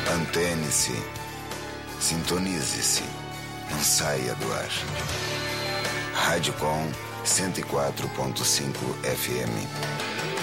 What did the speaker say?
Antene-se. Sintonize-se. Não saia do ar. Rádio Com 104.5 FM.